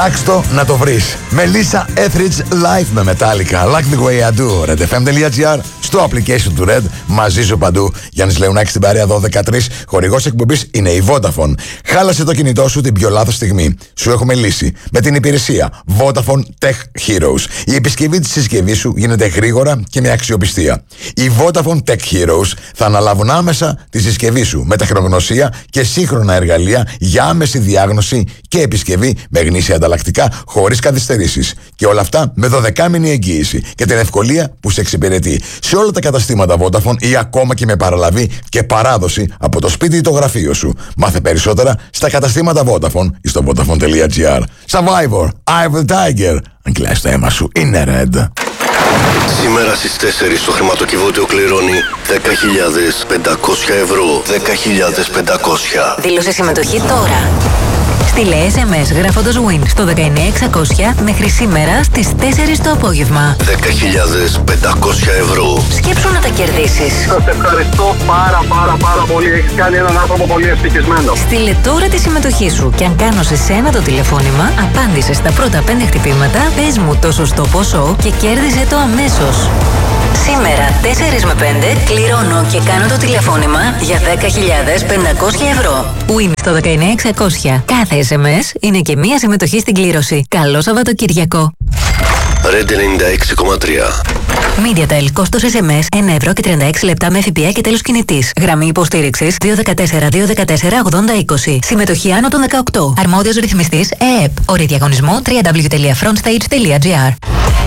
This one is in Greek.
Ψάξ' να το βρεις. Melissa Etheridge live με Metallica. Like the way I do. redfm.gr, στο application του Red, μαζί σου παντού. Γιάννης Λεωνάκης στην παρέα 12-13. Χορηγός εκπομπής είναι η Vodafone. Χάλασε το κινητό σου την πιο λάθος στιγμή. Σου έχουμε λύσει. Με την υπηρεσία Vodafone Tech Heroes. Η επισκευή της συσκευής σου γίνεται γρήγορα και με αξιοπιστία. Οι Vodafone Tech Heroes θα αναλάβουν άμεσα τη συσκευή σου με τεχνογνωσία και σύγχρονα εργαλεία για άμεση διάγνωση και επισκευή με γνήσια ανταλλακτικά χωρίς καθυστερήσεις. Και όλα αυτά με 12μηνη εγγύηση και την ευκολία που σε εξυπηρετεί σε όλα τα καταστήματα Vodafone ή ακόμα και με παραλαβή και παράδοση από το σπίτι ή το γραφείο σου. Μάθε περισσότερα στα καταστήματα Vodafone ή στο Vodafone.gr. Survivor, Eye of the Tiger. Αν κλάεις το αίμα σου, είναι Red. Σήμερα στις 4 το χρηματοκιβώτιο κληρώνει 10.500 ευρώ. 10.500. Δήλωσε συμμετοχή τώρα. Στείλε SMS γράφοντας WIN στο 19600 μέχρι σήμερα στις 4 το απόγευμα. 10.500 ευρώ. Σκέψου να τα κερδίσεις. Σας ευχαριστώ πάρα πολύ. Έχεις κάνει έναν άνθρωπο πολύ ευτυχισμένο. Στείλε τώρα τη συμμετοχή σου και αν κάνω σε σένα το τηλεφώνημα, απάντησε στα πρώτα 5 χτυπήματα, πες μου το σωστό ποσό και κέρδισε το αμέσως. Σήμερα 4 με 5 κληρώνω και κάνω το τηλεφώνημα για 10.500 ευρώ. WIN στο 19600. Κάθε SMS είναι και μία συμμετοχή στην κλήρωση. Καλό Σαββατοκυριακό. Red 96,3. MediaTel, κόστος SMS 1 ευρώ και 36 λεπτά με ΦΠΑ και τέλος κινητής. Γραμμή υποστήριξης 214-214-8020. Συμμετοχή άνω των 18. Αρμόδιος ρυθμιστής ΕΕΠ. Όροι διαγωνισμού www.frontstage.gr.